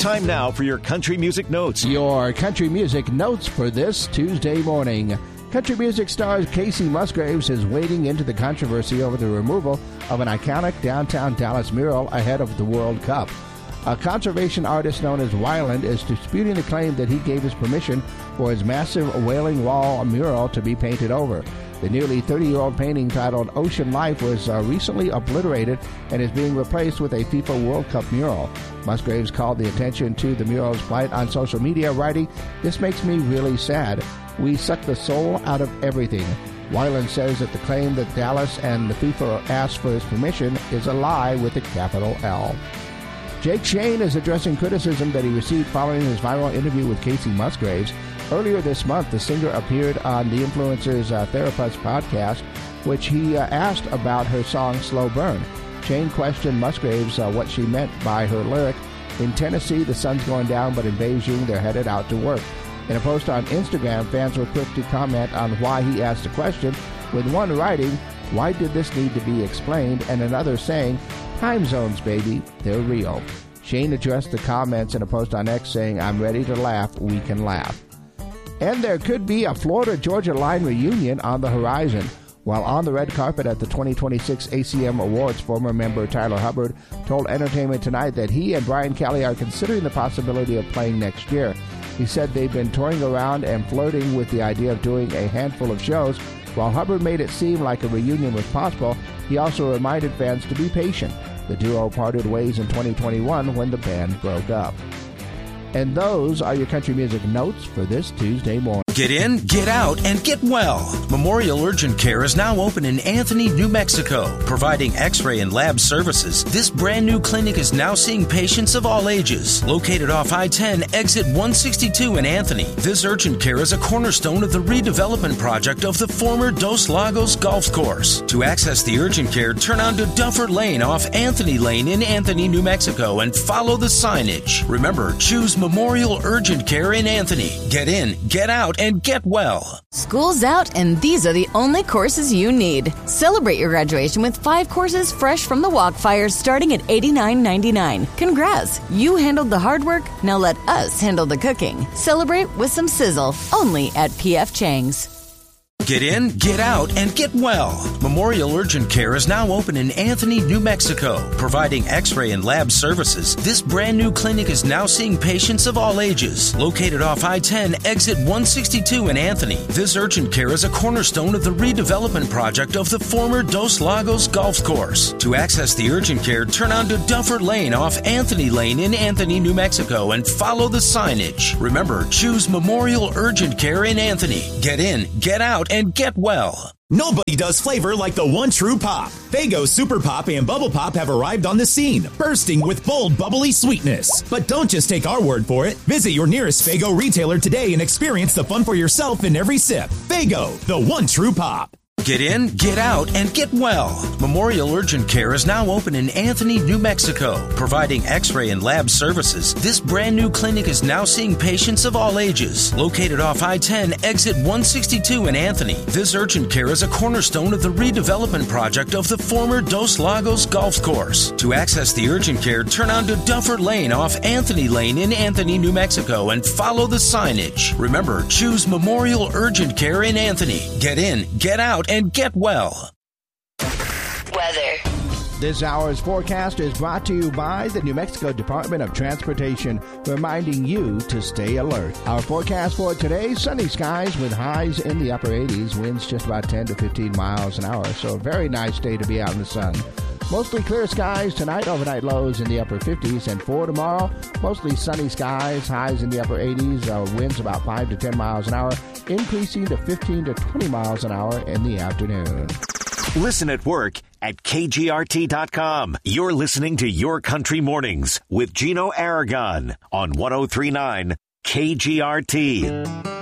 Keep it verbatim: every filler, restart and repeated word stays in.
Time now for your country music notes. Your country music notes for this Tuesday morning. Country music star Casey Musgraves is wading into the controversy over the removal of an iconic downtown Dallas mural ahead of the World Cup. A conservation artist known as Wyland is disputing the claim that he gave his permission for his massive Wailing Wall mural to be painted over. The nearly thirty-year-old painting titled Ocean Life was uh, recently obliterated and is being replaced with a FIFA World Cup mural. Musgraves called the attention to the mural's plight on social media, writing, "This makes me really sad. We suck the soul out of everything." Wyland says that the claim that Dallas and the FIFA asked for his permission is a lie with a capital L. Jake Shane is addressing criticism that he received following his viral interview with Casey Musgraves. Earlier this month, the singer appeared on the Influencers uh, Therapist podcast, which he uh, asked about her song Slow Burn. Shane questioned Musgraves uh, what she meant by her lyric, "In Tennessee, the sun's going down, but in Beijing, they're headed out to work." In a post on Instagram, fans were quick to comment on why he asked the question, with one writing, "Why did this need to be explained?" and another saying, "Time zones, baby, they're real." Shane addressed the comments in a post on X saying, "I'm ready to laugh, we can laugh." And there could be a Florida-Georgia Line reunion on the horizon. While on the red carpet at the twenty twenty-six A C M Awards, former member Tyler Hubbard told Entertainment Tonight that he and Brian Kelly are considering the possibility of playing next year. He said they've been touring around and flirting with the idea of doing a handful of shows. While Hubbard made it seem like a reunion was possible, he also reminded fans to be patient. The duo parted ways in twenty twenty-one when the band broke up. And those are your country music notes for this Tuesday morning. Get in, get out, and get well. Memorial Urgent Care is now open in Anthony, New Mexico, providing x-ray and lab services. This brand new clinic is now seeing patients of all ages. Located off I ten, exit one sixty-two in Anthony, this urgent care is a cornerstone of the redevelopment project of the former Dos Lagos Golf Course. To access the urgent care, turn onto Duffer Lane off Anthony Lane in Anthony, New Mexico, and follow the signage. Remember, choose Memorial Urgent Care in Anthony. Get in, get out, and get well. School's out, and these are the only courses you need. Celebrate your graduation with five courses fresh from the Walkfire starting at eighty-nine ninety-nine. Congrats! You handled the hard work, now let us handle the cooking. Celebrate with some sizzle, only at P F Chang's. Get in, get out, and get well. Memorial Urgent Care is now open in Anthony, New Mexico, providing x-ray and lab services. This brand new clinic is now seeing patients of all ages. Located off I ten, exit one sixty-two in Anthony, this urgent care is a cornerstone of the redevelopment project of the former Dos Lagos Golf Course. To access the urgent care, turn onto Duffer Lane off Anthony Lane in Anthony, New Mexico, and follow the signage. Remember, choose Memorial Urgent Care in Anthony. Get in, get out, and get well. Nobody does flavor like the one true pop. Faygo Super Pop and Bubble Pop have arrived on the scene, bursting with bold, bubbly sweetness. But don't just take our word for it. Visit your nearest Faygo retailer today and experience the fun for yourself in every sip. Faygo, the one true pop. Get in, get out, and get well. Memorial Urgent Care is now open in Anthony, New Mexico, providing x-ray and lab services. This brand new clinic is now seeing patients of all ages. Located off I ten, exit one sixty-two in Anthony, this urgent care is a cornerstone of the redevelopment project of the former Dos Lagos Golf Course. To access the urgent care, turn onto Duffer Lane off Anthony Lane in Anthony, New Mexico, and follow the signage. Remember, choose Memorial Urgent Care in Anthony. Get in, get out, and get well. Weather. This hour's forecast is brought to you by the New Mexico Department of Transportation, reminding you to stay alert. Our forecast for today, sunny skies with highs in the upper eighties, winds just about ten to fifteen miles an hour, so a very nice day to be out in the sun. Mostly clear skies tonight, overnight lows in the upper fifties, and for tomorrow, mostly sunny skies, highs in the upper eighties, uh, winds about five to ten miles an hour, increasing to fifteen to twenty miles an hour in the afternoon. Listen at work at K G R T dot com. You're listening to Your Country Mornings with Gino Aragon on one oh three point nine K G R T.